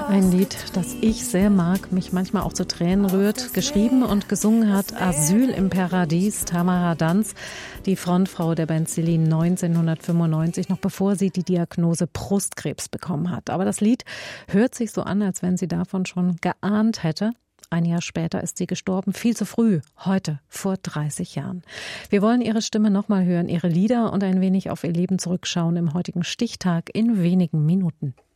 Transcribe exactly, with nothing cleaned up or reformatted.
Ein Lied, das ich sehr mag, mich manchmal auch zu Tränen rührt. Geschrieben und gesungen hat Asyl im Paradies Tamara Danz, die Frontfrau der Band Celine neunzehnhundertfünfundneunzig, noch bevor sie die Diagnose Brustkrebs bekommen hat. Aber das Lied hört sich so an, als wenn sie davon schon geahnt hätte. Ein Jahr später ist sie gestorben, viel zu früh, heute, vor dreißig Jahren. Wir wollen ihre Stimme nochmal hören, ihre Lieder und ein wenig auf ihr Leben zurückschauen im heutigen Stichtag in wenigen Minuten.